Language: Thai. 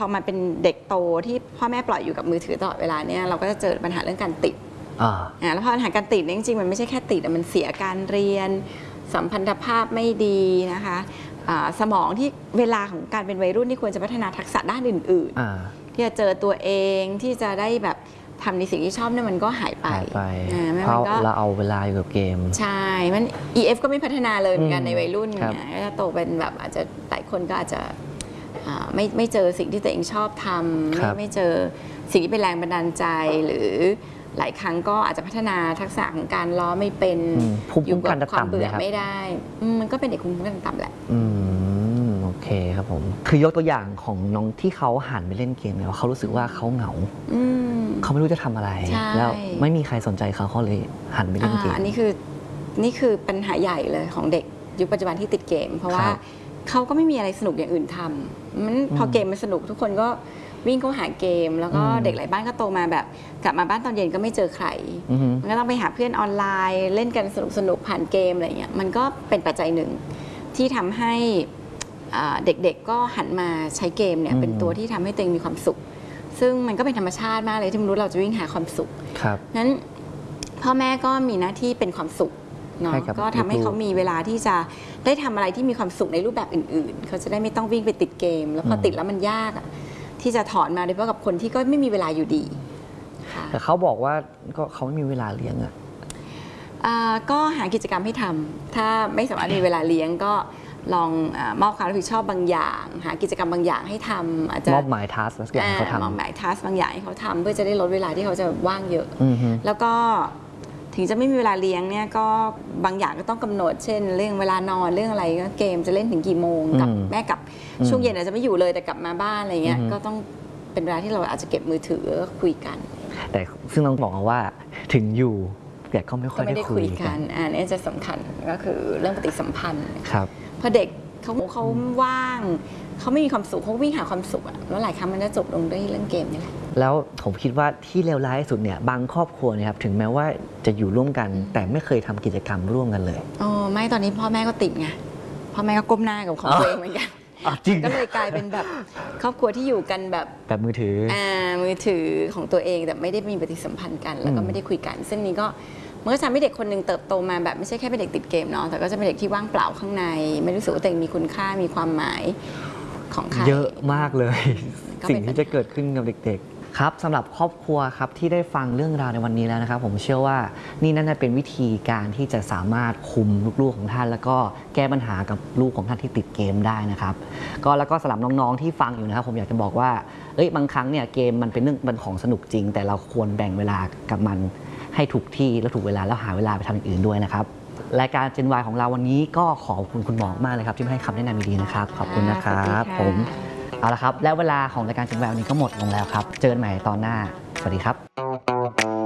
อมาเป็นเด็กโตที่พ่อแม่ปล่อยอยู่กับมือถือตลอดเวลาเนี่ยเราก็จะเจอปัญหาเรื่องการติดแล้วพอปัญหาการติดเนี่ยจริงๆมันไม่ใช่แค่ติดมันเสียการเรียนสัมพันธภาพไม่ดีนะคะสมองที่เวลาของการเป็นวัยรุ่นที่ควรจะพัฒนาทักษะด้านอื่นๆที่จะเจอตัวเองที่จะได้แบบทำในสิ่งที่ชอบเนี่ยมันก็หายไปเพราะเราเอาเวลาอยู่กับเกมใช่มัน EF ก็ไม่พัฒนาเลยเหมือนกันในวัยรุ่นเนี่ยก็จะโตเป็นแบบอาจจะหลายคนก็อาจจะไม่เจอสิ่งที่ตัวเองชอบทำไม่เจอสิ่งที่เป็นแรงบันดาลใจหรือหลายครั้งก็อาจจะพัฒนาทักษะของการล้อไม่เป็นอยู่กับความเบื่อไม่ได้มันก็เป็นเด็กภูมิคุ้มกันต่ำแหละโอเคครับผมคือยกตัวอย่างของน้องที่เขาหันไปเล่นเกมเนี่ยเขารู้สึกว่าเขาเหงาเขาไม่รู้จะทำอะไรแล้วไม่มีใครสนใจเขาเลยหันไปเล่นเกมอันนี้คือปัญหาใหญ่เลยของเด็กยุคปัจจุบันที่ติดเกมเพราะว่าเขาก็ไม่มีอะไรสนุกอย่างอื่นทำมันพอเกมมันสนุกทุกคนก็วิ่งเข้าหาเกมแล้วก็เด็กหลายบ้านก็โตมาแบบกลับมาบ้านตอนเย็นก็ไม่เจอใครมันก็ต้องไปหาเพื่อนออนไลน์เล่นกันสนุกผ่านเกมอะไรเงี้ยมันก็เป็นปัจจัยหนึ่งที่ทำให้เด็กๆก็หันมาใช้เกมเนี่ยเป็นตัวที่ทำให้ตัวเองมีความสุขซึ่งมันก็เป็นธรรมชาติมากเลยที่มนุษย์เราจะวิ่งหาความสุขนั้นพ่อแม่ก็มีหน้าที่เป็นความสุขเนาะก็ทำให้เขามีเวลาที่จะได้ทำอะไรที่มีความสุขในรูปแบบอื่นๆเขาจะได้ไม่ต้องวิ่งไปติดเกมแล้วพอติดแล้วมันยากที่จะถอนมาโดยเฉพาะกับคนที่ก็ไม่มีเวลาอยู่ดีแต่เขาบอกว่าก็เขาไม่มีเวลาเลี้ยงก็หากิจกรรมให้ทำถ้าไม่สามารถมีเวลาเลี้ยงก็ลองมอบความรับผิดชอบบางอย่างหากิจกรรมบางอย่างให้ทำอาจจะมอบหมายทัสบางอย่างเขาทำมอบหมายทัสบางอย่างให้เขาทำเพื่อจะได้ลดเวลาที่เขาจะว่างเยอะแล้วก็ถึงจะไม่มีเวลาเลี้ยงเนี่ยก็บางอย่างก็ต้องกำหนดเช่นเรื่องเวลานอนเรื่องอะไรก็เกมจะเล่นถึงกี่โมงกับแม่กับช่วงเย็นอาจจะไม่อยู่เลยแต่กลับมาบ้านอะไรเงี้ยก็ต้องเป็นเวลาที่เราอาจจะเก็บมือถือแล้วคุยกันแต่ซึ่งต้องบอกว่าถึงอยู่แต่ก็ไม่ค่อยได้คุยกันอันนี้จะสำคัญก็คือเรื่องปฏิสัมพันธ์ครับพอเด็กเขาว่างเขาไม่มีความสุขเขาวิ่งหาความสุขแล้วหลายครั้งมันจะจบลงด้วยเรื่องเกมนี่แหละแล้วผมคิดว่าที่เลวร้ายที่สุดเนี่ยบางครอบครัวเนี่ยครับถึงแม้ว่าจะอยู่ร่วมกันแต่ไม่เคยทำกิจกรรมร่วมกันเลยไม่ตอนนี้พ่อแม่ก็ติดไงพ่อแม่ก็ก้มหน้ากับของตัวเองเหมือนกันก็เลยกลายเป็นแบบครอบครัวที่อยู่กันแบบมือถือของตัวเองแต่ไม่ได้มีปฏิสัมพันธ์กันแล้วก็ไม่ได้คุยกันซึ่งนี้ก็มันก็ทำให้เด็กคนหนึ่งเติบโตมาแบบไม่ใช่แค่เป็นเด็กติดเกมเนาะแต่ก็จะเป็นเด็กที่ว่างเปล่าข้างในไม่รู้สึกว่าตัวเองมีคุณค่ามีความหมายของใครเยอะมากเลยสิ่งที่จะเกิดขึ้นกับเด็กๆครับสำหรับครอบครัวครับที่ได้ฟังเรื่องราวในวันนี้แล้วนะครับผมเชื่อว่านี่น่าจะเป็นวิธีการที่จะสามารถคุมลูกๆของท่านแล้วก็แก้ปัญหากับลูกของท่านที่ติดเกมได้นะครับแล้วก็สำหรับน้องๆที่ฟังอยู่นะครับผมอยากจะบอกว่าบางครั้งเนี่ยเกมมันเป็นเรื่องเป็นของสนุกจริงแต่เราควรแบ่งเวลากับมันให้ถูกที่และถูกเวลาแล้วหาเวลาไปทำอย่างอื่นด้วยนะครับรายการ Gen Y ของเราวันนี้ก็ขอบคุณคุณหมอมากเลยครับที่ให้คำแนะนำดีๆนะครับขอบคุณนะครับผมเอาละครับแล้วเวลาของรายการ Gen Y วันนี้ก็หมดลงแล้วครับเจอกันใหม่ตอนหน้าสวัสดีครับ